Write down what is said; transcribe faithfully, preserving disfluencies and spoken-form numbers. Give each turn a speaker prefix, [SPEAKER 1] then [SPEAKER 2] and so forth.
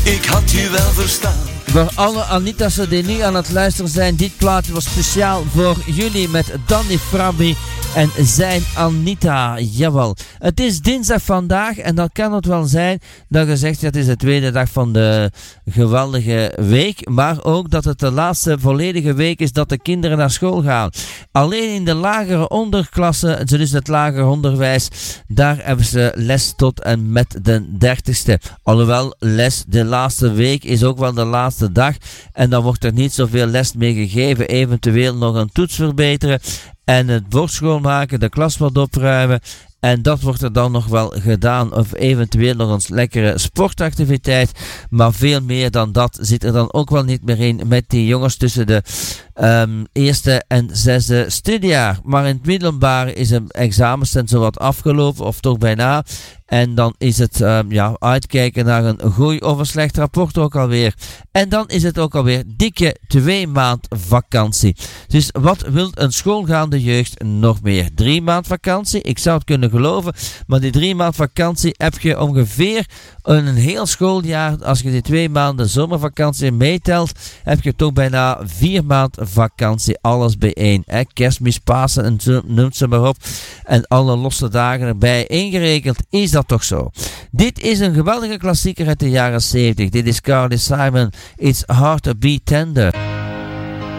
[SPEAKER 1] Ik had je wel verstaan.
[SPEAKER 2] Voor alle Anita's die nu aan het luisteren zijn, dit plaatje was speciaal voor jullie met Danny Fabri en zijn Anita. Jawel. Het is dinsdag vandaag en dan kan het wel zijn dat je zegt, ja, het is de tweede dag van de geweldige week, maar ook dat het de laatste volledige week is dat de kinderen naar school gaan. Alleen in de lagere onderklasse, dus het lager onderwijs, daar hebben ze les tot en met de dertigste. Alhoewel, les de laatste week is ook wel de laatste dag en dan wordt er niet zoveel les mee gegeven, eventueel nog een toets verbeteren en het bord schoonmaken, de klas wat opruimen. En dat wordt er dan nog wel gedaan. Of eventueel nog een lekkere sportactiviteit. Maar veel meer dan dat zit er dan ook wel niet meer in met die jongens tussen de um, eerste en zesde studiejaar. Maar in het middelbare is een examenstand zowat afgelopen, of toch bijna. En dan is het um, ja, uitkijken naar een goed of een slecht rapport ook alweer. En dan is het ook alweer dikke twee maand vakantie. Dus wat wil een schoolgaande jeugd nog meer? Drie maand vakantie? Ik zou het kunnen geloven. Maar die drie maand vakantie heb je ongeveer een heel schooljaar. Als je die twee maanden zomervakantie meetelt, heb je toch bijna vier maand vakantie. Alles bijeen. Hè? Kerstmis, Pasen en zo, noem ze maar op. En alle losse dagen erbij ingerekend. Is dat toch zo? Dit is een geweldige klassieker uit de jaren zeventig. Dit is Carly Simon. It's Hard to Be Tender.